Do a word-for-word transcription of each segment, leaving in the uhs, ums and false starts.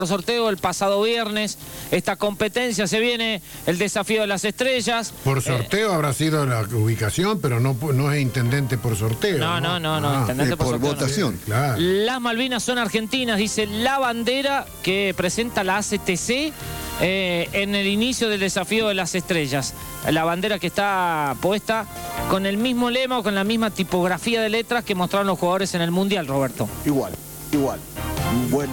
sorteo el pasado viernes, esta competencia se viene, el desafío de las estrellas. Por sorteo eh, habrá sido la ubicación, pero no, no es intendente por sorteo. No, no, no, no, ah, intendente por, por sorteo, votación. No. Claro. Las Malvinas son argentinas, dice la bandera que presenta la A C T C eh, en el inicio del desafío de las estrellas. La bandera que está puesta con el mismo lema o con la misma tipografía de letras que mostraron los jugadores en el Mundial, Roberto. Igual, igual. Un buen...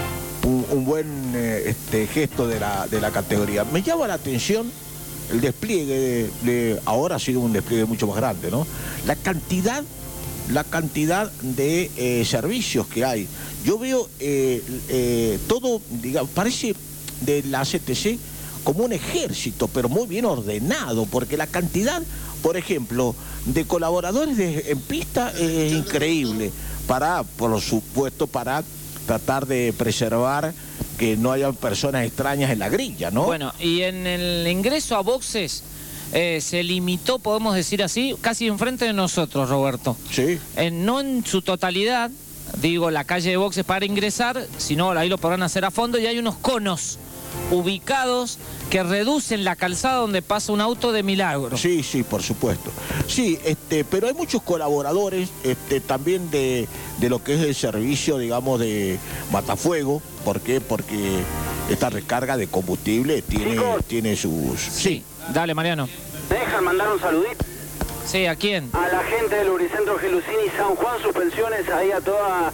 Un, un buen eh, este, gesto de la, de la categoría. Me llama la atención el despliegue, de, de, ahora ha sido un despliegue mucho más grande, ¿no? La cantidad, la cantidad de eh, servicios que hay. Yo veo eh, eh, todo, digamos, parece de la C T C como un ejército, pero muy bien ordenado, porque la cantidad, por ejemplo, de colaboradores de, en pista es increíble, para, por supuesto, para tratar de preservar que no haya personas extrañas en la grilla, ¿no? Bueno, y en el ingreso a boxes eh, se limitó, podemos decir así, casi enfrente de nosotros, Roberto. Sí. Eh, no en su totalidad, digo, la calle de boxes para ingresar, sino ahí lo podrán hacer a fondo, y hay unos conos ubicados que reducen la calzada donde pasa un auto de milagro. Sí, sí, por supuesto. Sí, este, pero hay muchos colaboradores este, también de, de lo que es el servicio, digamos, de matafuego. ¿Por qué? Porque esta recarga de combustible tiene, tiene sus... Sí. sí, dale, Mariano. ¿Me dejan mandar un saludito? Sí, ¿a quién? A la gente del Lubricentro Gelusini San Juan, suspensiones, ahí a toda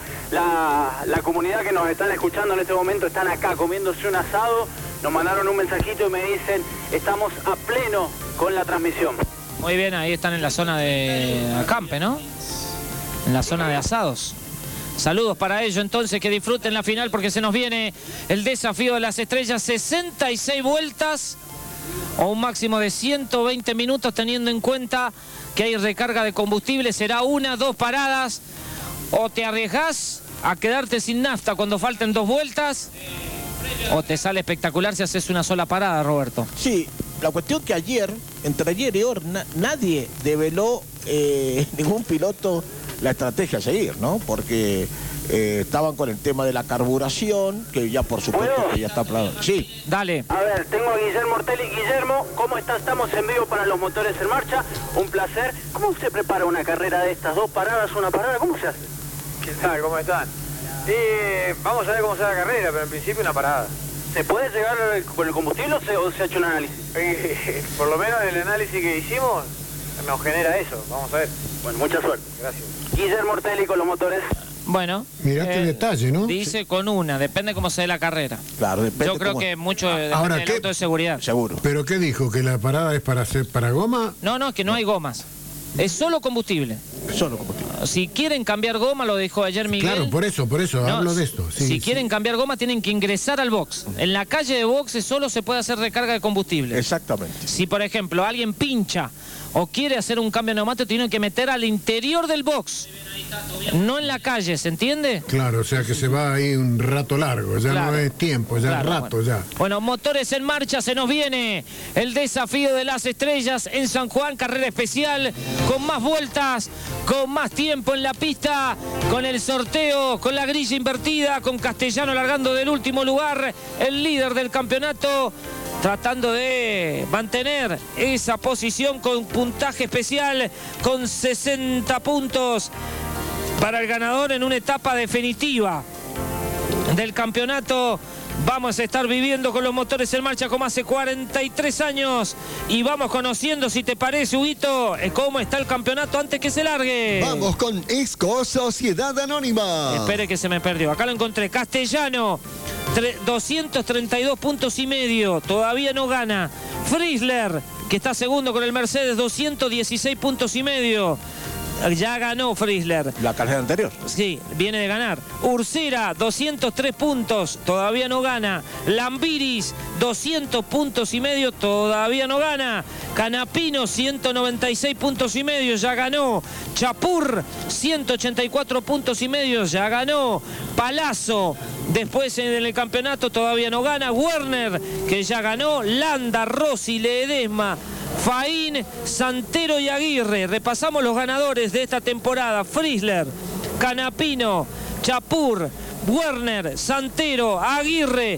la, la comunidad que nos están escuchando en este momento, están acá comiéndose un asado, nos mandaron un mensajito y me dicen, estamos a pleno con la transmisión. Muy bien, ahí están en la zona de acampe, ¿no? En la zona de asados. Saludos para ellos entonces, que disfruten la final porque se nos viene el desafío de las estrellas, sesenta y seis vueltas o un máximo de ciento veinte minutos, teniendo en cuenta que hay recarga de combustible. Será una, dos paradas, o te arriesgás a quedarte sin nafta cuando falten dos vueltas, o te sale espectacular si haces una sola parada, Roberto. Sí, la cuestión que ayer, entre ayer y hoy, na nadie develó eh, ningún piloto la estrategia a seguir, ¿no? Porque eh, estaban con el tema de la carburación, que ya por supuesto ¿Puedo? que ya está planeado. Sí. Dale. A ver, tengo a Guillermo Ortelli. Guillermo, ¿cómo estás? Estamos en vivo para los motores en marcha. Un placer. ¿Cómo se prepara una carrera de estas? ¿Dos paradas, una parada? ¿Cómo se hace? ¿Qué tal? ¿Cómo están? Sí, vamos a ver cómo será la carrera, pero en principio una parada. ¿Se puede llegar con el combustible o se, o se ha hecho un análisis? Por lo menos el análisis que hicimos nos genera eso. Vamos a ver. Bueno, mucha suerte. Gracias. Guillermo Ortelli con los motores. Bueno. Mirá qué detalle, ¿no? Dice con una, depende cómo se dé la carrera. Claro, depende. Yo creo cómo... que mucho depende Ahora, del ¿qué? auto de seguridad. Seguro. ¿Pero qué dijo? ¿Que la parada es para hacer para goma? No, no, que no hay gomas. Es solo combustible. Solo combustible. Si quieren cambiar goma, lo dijo ayer Miguel. Claro, por eso, por eso, No, hablo de esto. Sí, si sí. quieren cambiar goma, tienen que ingresar al box. En la calle de boxes solo se puede hacer recarga de combustible. Exactamente. Si, por ejemplo, alguien pincha o quiere hacer un cambio de neumático, tiene que meter al interior del box. No en la calle, ¿se entiende? Claro, o sea que se va ahí un rato largo, ya Claro. no es tiempo, ya Claro, es rato, bueno. ya. Bueno, motores en marcha, se nos viene el desafío de las estrellas en San Juan, carrera especial, con más vueltas, con más tiempo en la pista, con el sorteo, con la grilla invertida, con Castellano largando del último lugar, el líder del campeonato, tratando de mantener esa posición con puntaje especial, con sesenta puntos para el ganador en una etapa definitiva del campeonato. Vamos a estar viviendo con los motores en marcha como hace cuarenta y tres años y vamos conociendo, si te parece, Huguito, cómo está el campeonato antes que se largue. Vamos con Isco Sociedad Anónima. Espere que se me perdió. Acá lo encontré. Castellano, doscientos treinta y dos puntos y medio. Todavía no gana. Frizzler, que está segundo con el Mercedes, doscientos dieciséis puntos y medio. Ya ganó Frizzler. La carrera anterior. Sí, viene de ganar. Ursera, doscientos tres puntos, todavía no gana. Lambiris, doscientos puntos y medio, todavía no gana. Canapino, ciento noventa y seis puntos y medio, ya ganó. Chapur, ciento ochenta y cuatro puntos y medio, ya ganó. Palazzo, después en el campeonato todavía no gana. Werner, que ya ganó. Landa, Rossi, Ledesma, Faín, Santero y Aguirre. Repasamos los ganadores de esta temporada. Frizzler, Canapino, Chapur, Werner, Santero, Aguirre,